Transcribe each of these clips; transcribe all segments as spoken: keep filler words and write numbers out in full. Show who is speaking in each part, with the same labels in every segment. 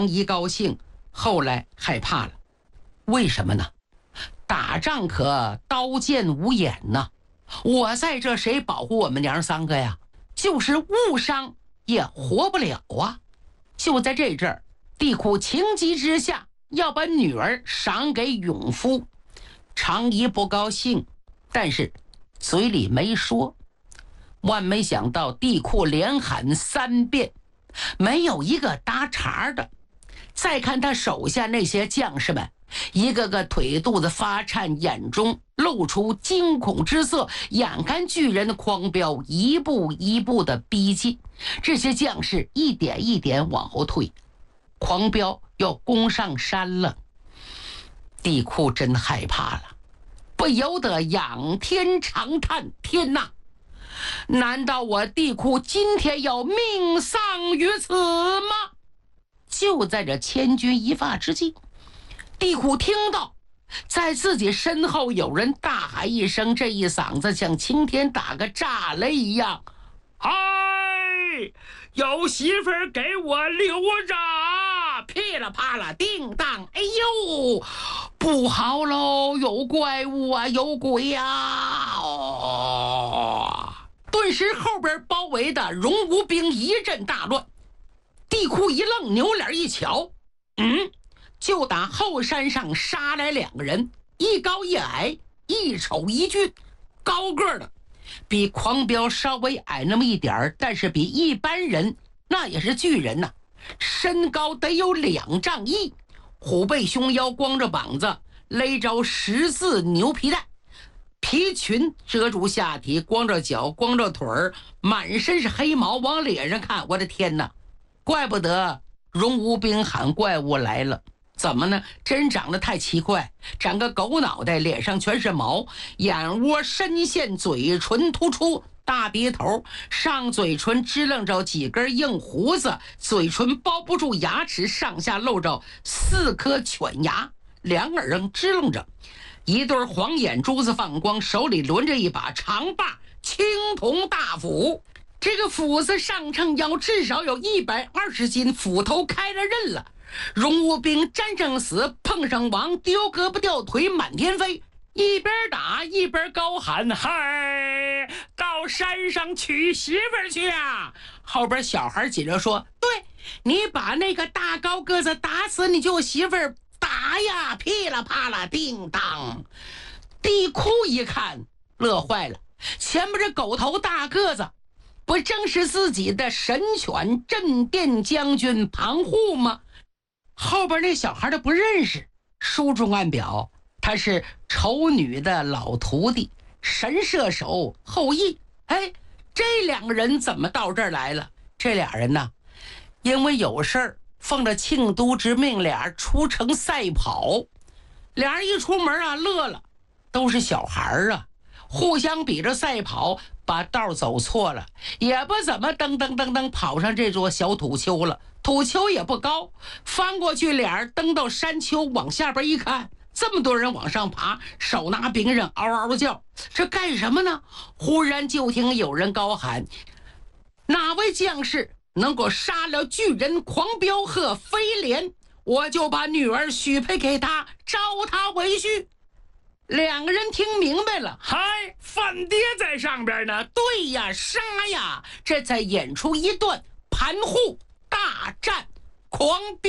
Speaker 1: 常一高兴，后来害怕了。为什么呢？打仗可刀剑无眼呐，我在这谁保护我们娘三个呀？就是误伤也活不了啊！就在这阵儿，地库情急之下要把女儿赏给勇夫。常仪不高兴，但是嘴里没说。万没想到地库连喊三遍，没有一个搭茬的。再看他手下那些将士们，一个个腿肚子发颤，眼中露出惊恐之色，眼看巨人的狂飙一步一步的逼近，这些将士一点一点往后退，狂飙要攻上山了。地库真害怕了，不由得仰天长叹：天哪，难道我地库今天要命丧于此吗？就在这千钧一发之际，地库听到在自己身后有人大喊一声，这一嗓子像晴天打个炸雷一样：嗨，有媳妇儿给我留着！噼里啪啦叮当，哎呦，不好喽，有怪物啊，有鬼呀、啊哦！顿时后边包围的荣无兵一阵大乱。地库一愣，扭脸一瞧，嗯，就打后山上杀来两个人，一高一矮，一丑一俊，高个的，比狂飙稍微矮那么一点儿，但是比一般人那也是巨人呐、啊，身高得有两丈一，虎背熊腰，光着膀子，勒着十字牛皮带，皮裙遮住下体，光着脚，光着腿儿，满身是黑毛，往脸上看，我的天哪！怪不得荣无兵喊怪物来了，怎么呢？真长得太奇怪，长个狗脑袋，脸上全是毛，眼窝深陷，嘴唇突出，大鼻头，上嘴唇支棱着几根硬胡子，嘴唇包不住牙齿，上下露着四颗犬牙，两耳上支棱着一对黄眼珠子放光，手里抡着一把长把青铜大斧。这个斧子上称腰，至少有一百二十斤，斧头开了刃了。荣无兵沾上死，碰上王，丢胳膊掉腿，满天飞，一边打一边高喊：嗨，到山上娶媳妇去啊！后边小孩紧着说：对，你把那个大高个子打死，你就媳妇儿打呀！噼里啪啦叮当。地库一看乐坏了，前面这狗头大个子不正是自己的神犬镇殿将军庞护吗？后边那小孩他不认识，书中暗表他是丑女的老徒弟，神射手后羿。哎，这两个人怎么到这儿来了？这俩人呢，因为有事儿奉着庆都之命，俩出城赛跑。俩人一出门啊，乐了，都是小孩啊，互相比着赛跑，把道走错了，也不怎么噔噔噔噔跑上这座小土丘了。土丘也不高，翻过去，俩人登到山丘，往下边一看，这么多人往上爬，手拿柄刃，嗷嗷叫，这干什么呢？忽然就听有人高喊：哪位将士能够杀了巨人狂飙和飞廉，我就把女儿许配给他，招他为婿。两个人听明白了，嗨，范爹在上边呢。对呀，杀呀！这才演出一段盘户大战狂飙。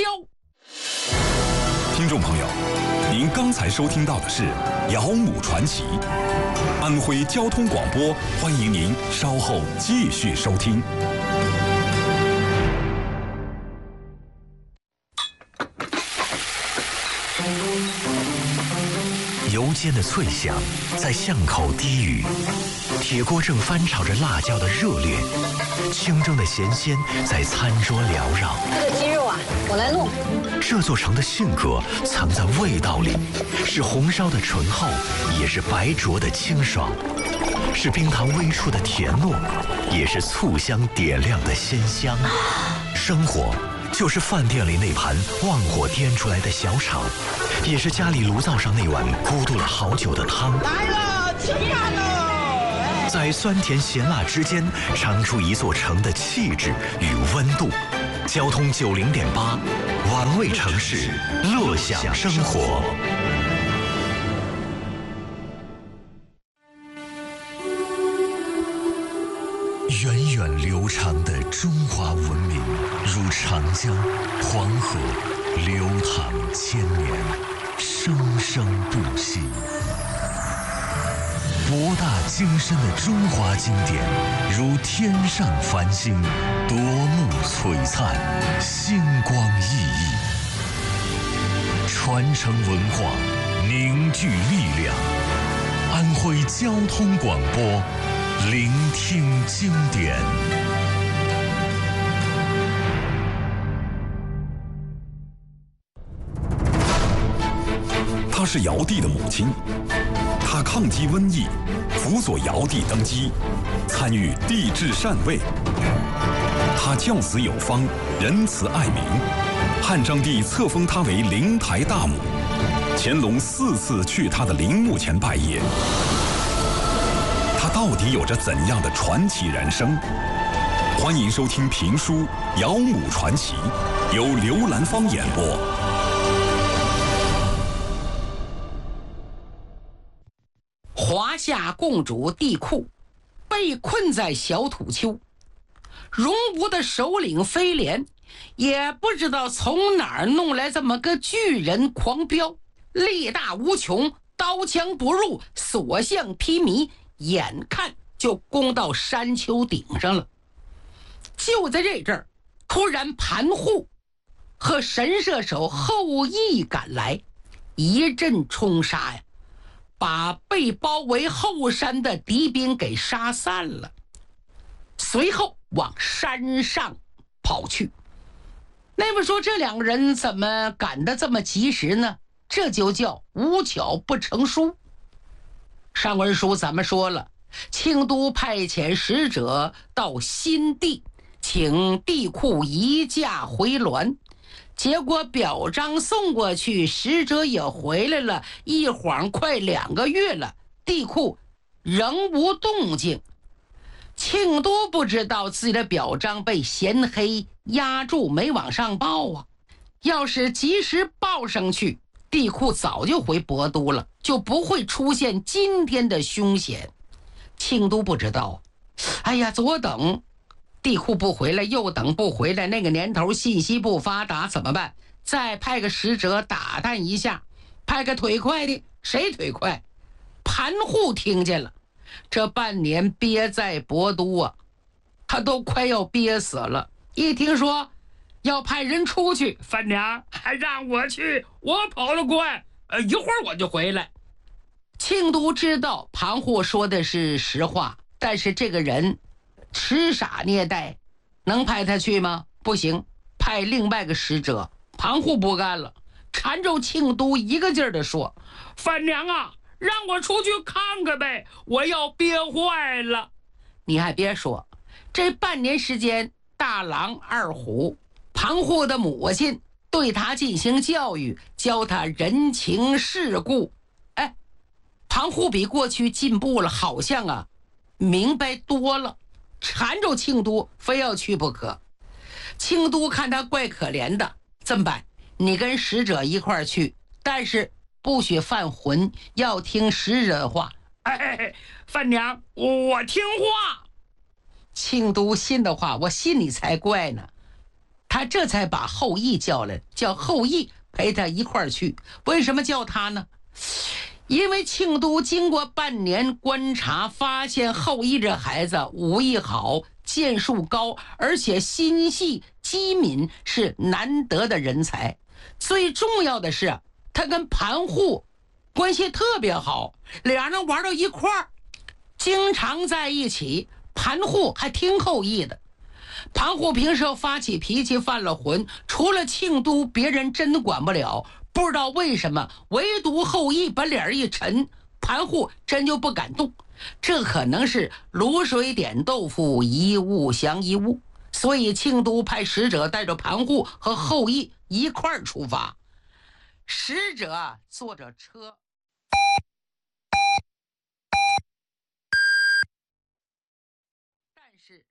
Speaker 2: 听众朋友，您刚才收听到的是《姚母传奇》，安徽交通广播，欢迎您稍后继续收听。
Speaker 3: 油煎的脆响在巷口低语，铁锅正翻炒着辣椒的热烈，清蒸的咸鲜在餐桌缭绕。
Speaker 4: 这个鸡肉啊，我来弄。
Speaker 3: 这座城的性格藏在味道里，是红烧的醇厚，也是白灼的清爽，是冰糖微出的甜糯，也是醋香点亮的鲜香。生活就是饭店里那盘旺火颠出来的小炒，也是家里炉灶上那碗咕嘟了好久的汤。
Speaker 5: 来了，吃饭了！
Speaker 3: 在酸甜咸辣之间，尝出一座城的气质与温度。 交通九零点八，玩味城市，乐享生活。源远流长的中华文明，如长江、黄河，流淌千年，生生不息。博大精深的中华经典，如天上繁星，夺目璀璨，星光熠熠。传承文化，凝聚力量。安徽交通广播，聆听经典。
Speaker 2: 她是尧帝的母亲，她抗击瘟疫，辅佐尧帝登基，参与帝制禅位。她教子有方，仁慈爱民，汉章帝册封她为灵台大母，乾隆四次去她的陵墓前拜谒。她到底有着怎样的传奇人生？欢迎收听评书《尧母传奇》，由刘兰芳演播。
Speaker 1: 华夏共主帝喾被困在小土丘，戎吾的首领飞廉也不知道从哪儿弄来这么个巨人狂飙，力大无穷，刀枪不入，所向披靡，眼看就攻到山丘顶上了。就在这阵儿，突然盘户和神射手后羿赶来，一阵冲杀呀，把被包围后山的敌兵给杀散了，随后往山上跑去。那么说这两个人怎么赶得这么及时呢？这就叫无巧不成书。上文书咱们说了，庆都派遣使者到新地，请帝喾移驾回銮。结果表彰送过去，使者也回来了，一晃快两个月了，帝喾仍无动静。庆都不知道自己的表彰被嫌黑压住，没往上报啊。要是及时报上去，帝喾早就回博都了，就不会出现今天的凶险。庆都不知道，哎呀，左等帝喾不回来，右等不回来，那个年头信息不发达，怎么办？再派个使者打探一下，派个腿快的。谁腿快？盘户听见了，这半年憋在博都啊，他都快要憋死了。一听说要派人出去，范娘还让我去，我跑得快，呃，一会儿我就回来。庆都知道盘户说的是实话，但是这个人痴傻虐待，能派他去吗？不行，派另外个使者。盘户不干了，缠着庆都一个劲儿的说：范娘啊，让我出去看看呗，我要憋坏了。你还别说，这半年时间，大狼二虎盘户的母亲对他进行教育，教他人情世故。哎，盘户比过去进步了，好像啊明白多了，缠着庆都非要去不可。庆都看他怪可怜的，这么办，你跟使者一块儿去，但是不许犯浑，要听使者的话。哎，范娘，我听话。庆都信的话，我信你才怪呢。他这才把后羿叫来，叫后羿陪他一块儿去。为什么叫他呢？因为庆都经过半年观察，发现后羿这孩子武艺好，剑术高，而且心细机敏，是难得的人才。最重要的是，他跟盘户关系特别好，俩人玩到一块儿，经常在一起。盘户还听后羿的。盘户平时发起脾气，犯了浑，除了庆都，别人真管不了。不知道为什么，唯独后羿把脸一沉，盘户真就不敢动。这可能是卤水点豆腐，一物降一物。所以庆都派使者带着盘户和后羿一块儿出发。使者坐着车，但是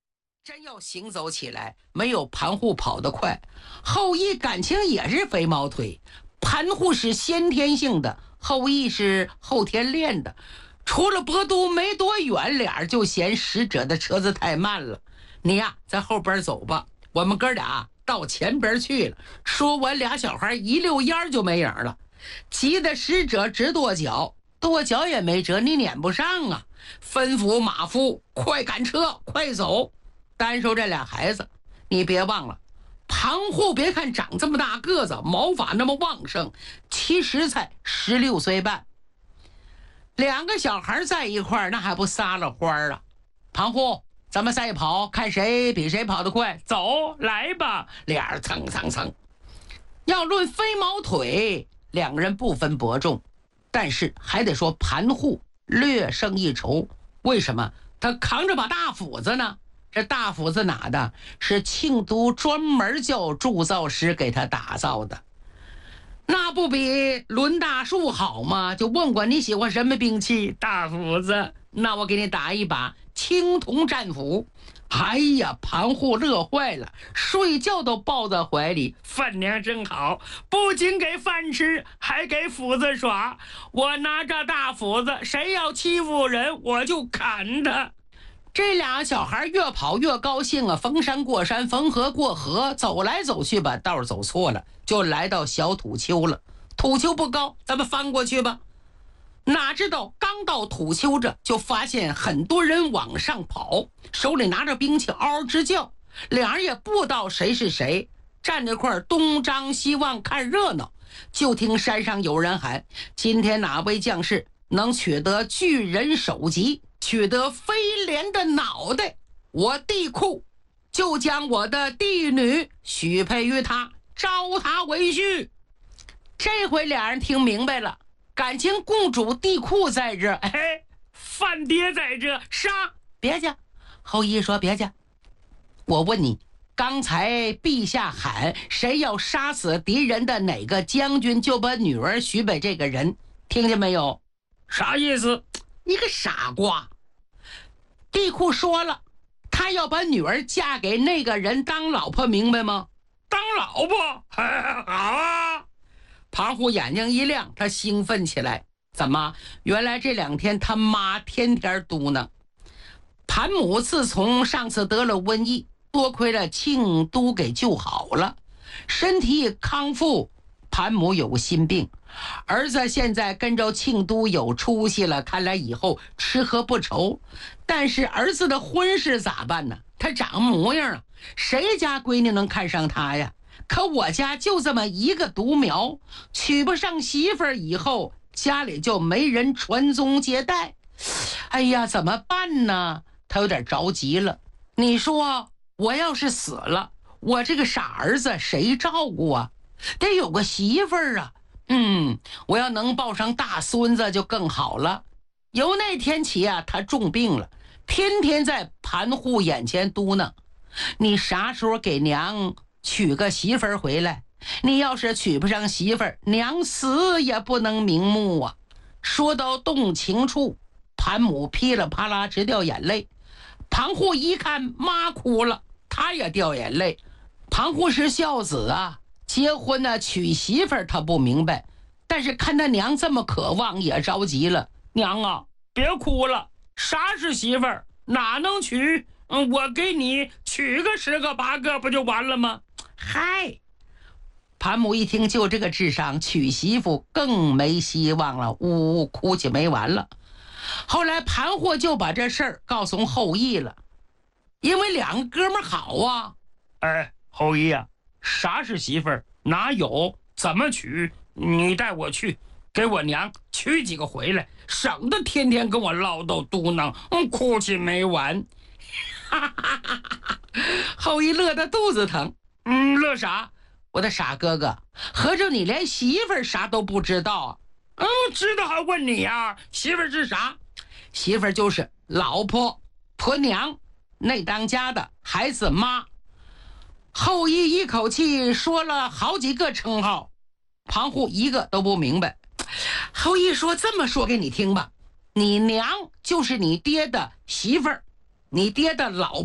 Speaker 1: 真要行走起来，没有盘户跑得快。后羿感情也是飞毛腿，盘户是先天性的，后羿是后天练的。出了博都没多远，俩人就嫌使者的车子太慢了。你呀，在后边走吧，我们哥俩到前边去了。说完，俩小孩一溜烟就没影了。急得使者直跺脚，跺脚也没辙，你撵不上啊！吩咐马夫快赶车，快走。单说这俩孩子，你别忘了，盘户别看长这么大个子，毛发那么旺盛，其实才十六岁半。两个小孩在一块儿，那还不撒了欢儿啊？盘户，咱们赛跑，看谁比谁跑得快。走，来吧！俩人蹭蹭蹭。要论飞毛腿，两个人不分伯仲，但是还得说盘户略胜一筹。为什么？他扛着把大斧子呢。这大斧子哪的？是庆都专门叫铸造师给他打造的，那不比抡大树好吗？就问过你喜欢什么兵器？大斧子。那我给你打一把青铜战斧。哎呀，盘户乐坏了，睡觉都抱在怀里。饭量真好，不仅给饭吃，还给斧子耍。我拿着大斧子，谁要欺负人，我就砍他。这俩小孩越跑越高兴啊，逢山过山，逢河过河，走来走去吧，道走错了，就来到小土丘了。土丘不高，咱们翻过去吧。哪知道刚到土丘这，就发现很多人往上跑，手里拿着兵器，嗷嗷直叫。俩人也不知道谁是谁，站那块东张西望看热闹。就听山上有人喊：今天哪位将士能取得巨人首级，取得飞廉的脑袋，我帝库就将我的帝女许配于他，招他为婿。这回俩人听明白了，感情公主帝库在这，哎，范爹在这，杀！别介。后羿说别介，我问你，刚才陛下喊谁要杀死敌人的哪个将军，就把女儿许给这个人，听见没有？啥意思？你个傻瓜！帝库说了，他要把女儿嫁给那个人当老婆，明白吗？当老婆？好啊！盘户眼睛一亮，他兴奋起来。怎么？原来这两天他妈天天嘟囔。盘母自从上次得了瘟疫，多亏了庆都给救好了，身体康复。盘母有心病，儿子现在跟着庆都有出息了，看来以后吃喝不愁。但是儿子的婚事咋办呢？他长模样啊，谁家闺女能看上他呀？可我家就这么一个独苗，娶不上媳妇儿以后，家里就没人传宗接代。哎呀，怎么办呢？他有点着急了。你说我要是死了，我这个傻儿子谁照顾啊？得有个媳妇儿啊。嗯，我要能抱上大孙子就更好了。由那天起啊，他重病了，天天在盘户眼前嘟囔：你啥时候给娘娶个媳妇儿回来？你要是娶不上媳妇儿，娘死也不能瞑目啊！说到动情处，盘母噼里啪啦直掉眼泪。盘户一看妈哭了，他也掉眼泪。盘户是孝子啊，结婚呢、啊、娶媳妇儿他不明白，但是看他娘这么渴望，也着急了。娘啊，别哭了，啥是媳妇儿？哪能娶？嗯，我给你娶个十个八个不就完了吗？嗨！盘母一听就这个智商，娶媳妇更没希望了，呜呜哭起没完了。后来盘户就把这事儿告诉后羿了，因为两个哥们儿好啊。哎，后羿啊，啥是媳妇儿？哪有？怎么娶？你带我去，给我娘娶几个回来，省得天天跟我唠叨嘟囔，嗯，哭起没完。哈哈哈哈！后羿乐得肚子疼。嗯，乐啥？我的傻哥哥，合着你连媳妇儿啥都不知道啊？嗯，知道还问你啊？媳妇儿是啥？媳妇儿就是老婆、婆娘，那当家的孩子妈。后羿一口气说了好几个称号，盘户一个都不明白。后羿说：这么说给你听吧，你娘就是你爹的媳妇儿，你爹的老婆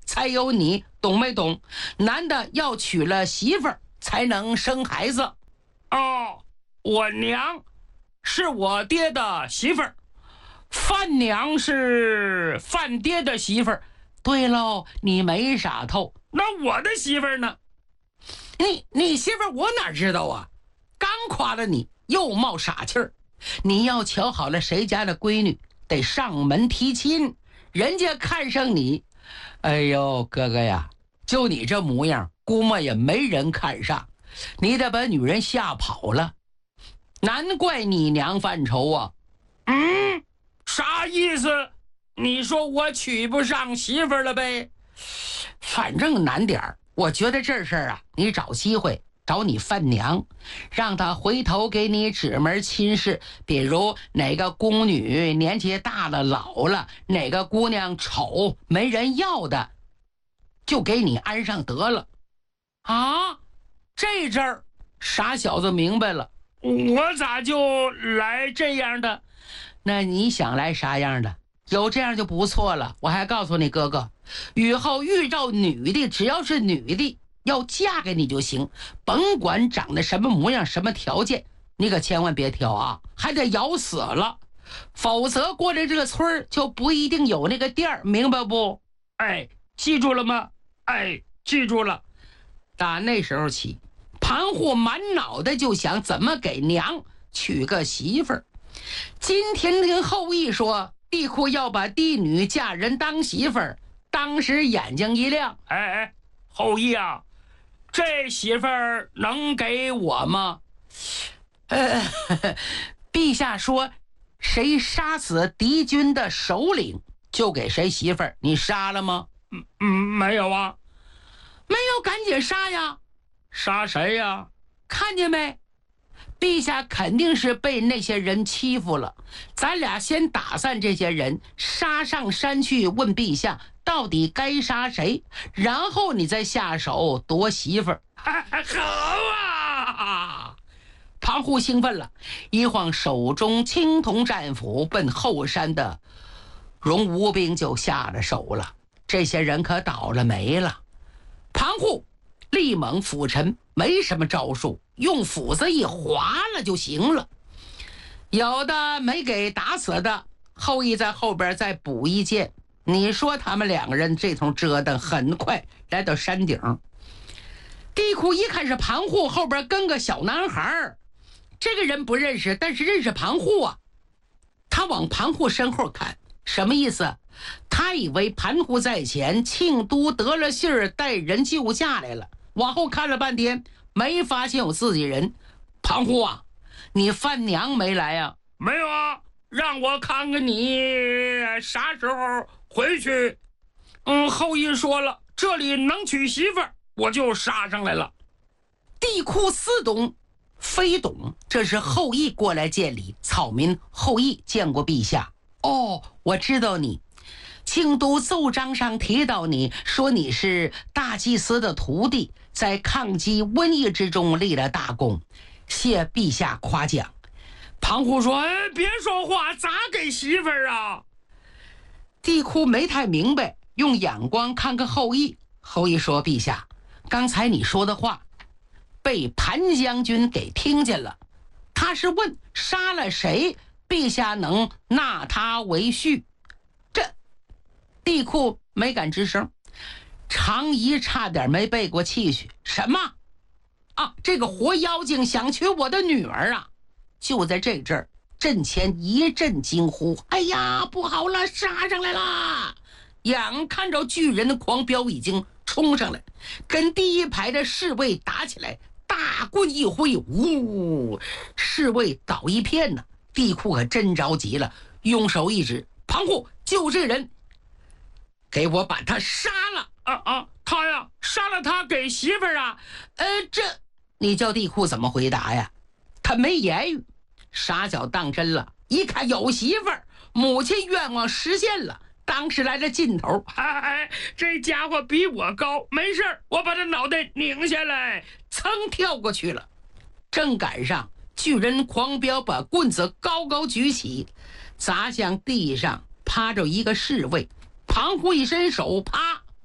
Speaker 1: 才有你，懂没懂？男的要娶了媳妇儿才能生孩子。
Speaker 6: 哦，我娘是我爹的媳妇儿，范娘是范爹的媳妇儿。
Speaker 1: 对喽，你没傻透。
Speaker 6: 那我的媳妇儿呢？
Speaker 1: 你你媳妇儿我哪知道啊？刚夸了你，又冒傻气儿。你要瞧好了谁家的闺女，得上门提亲，人家看上你。哎呦，哥哥呀，就你这模样，估摸也没人看上，你得把女人吓跑了。难怪你娘犯愁啊。
Speaker 6: 嗯，啥意思？你说我娶不上媳妇儿了呗？
Speaker 1: 反正难点儿。我觉得这事儿啊，你找机会找你范娘，让她回头给你指门亲事，比如哪个宫女年纪大了老了，哪个姑娘丑没人要的，就给你安上得了。
Speaker 6: 啊，
Speaker 1: 这阵儿傻小子明白了，
Speaker 6: 我咋就来这样的？
Speaker 1: 那你想来啥样的？有这样就不错了。我还告诉你哥哥，以后遇到女的，只要是女的要嫁给你就行，甭管长得什么模样什么条件，你可千万别挑啊，还得咬死了，否则过来这个村儿就不一定有那个店儿，明白不？
Speaker 6: 哎，记住了吗？哎，记住了。
Speaker 1: 打那时候起，盘户满脑袋就想怎么给娘娶个媳妇儿。今天听后羿说地库要把帝女嫁人当媳妇儿，当时眼睛一亮。
Speaker 6: 哎哎，后羿啊，这媳妇儿能给我吗？
Speaker 1: 呃，陛下说谁杀死敌军的首领就给谁媳妇儿，你杀了吗？
Speaker 6: 嗯嗯，没有啊。
Speaker 1: 没有，赶紧杀呀！
Speaker 6: 杀谁呀？
Speaker 1: 看见没？陛下肯定是被那些人欺负了，咱俩先打散这些人，杀上山去问陛下到底该杀谁，然后你再下手夺媳妇儿。
Speaker 6: 好啊！
Speaker 1: 庞户兴奋了，一晃手中青铜战斧奔后山的戎吴兵就下了手了。这些人可倒了霉了。庞户力猛斧沉，没什么招数，用斧子一划了就行了。有的没给打死的，后羿在后边再补一箭。你说他们两个人这通折腾，很快来到山顶。地库一看是庞户，后边跟个小男孩，这个人不认识，但是认识庞户啊。他往庞户身后看，什么意思？他以为盘户在前，庆都得了信儿，带人救驾来了。往后看了半天，没发现有自己人。庞户啊，你范娘没来呀？
Speaker 6: 没有啊，让我看看你啥时候回去。嗯，后羿说了，这里能娶媳妇儿，我就杀上来了。
Speaker 1: 地库似懂非懂，这是后羿过来见礼。草民后羿见过陛下。哦，我知道你。庆都奏章上提到你，说你是大祭司的徒弟，在抗击瘟疫之中立了大功，谢陛下夸奖。
Speaker 6: 庞户说：“哎，别说话，咋给媳妇儿啊？”
Speaker 1: 地库没太明白，用眼光看看后羿。后羿说：“陛下，刚才你说的话被盘将军给听见了，他是问杀了谁，陛下能纳他为婿。”这地库没敢吱声，常仪差点没背过气去。什么啊？这个活妖精想娶我的女儿啊！就在这阵儿，阵前一阵惊呼：“哎呀，不好了，杀上来了！”眼看着巨人的狂飙已经冲上来，跟第一排的侍卫打起来，大棍一挥，呜，侍卫倒一片呢。地库可真着急了，用手一指：“庞户，就这人，给我把他杀了！”
Speaker 6: 啊啊，他呀，杀了他给媳妇儿啊？
Speaker 1: 呃，这你叫地库怎么回答呀？他没言语，傻脚当真了，一看有媳妇儿，母亲愿望实现了，当时来了劲头。
Speaker 6: 哎，这家伙比我高，没事，我把他脑袋拧下来，
Speaker 1: 噌跳过去了。正赶上巨人狂飙把棍子高高举起，砸向地上趴着一个侍卫。庞虎一伸手，啪，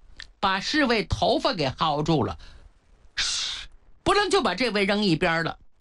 Speaker 1: 把侍卫头发给薅住了。嘘，不能就把这位扔一边了。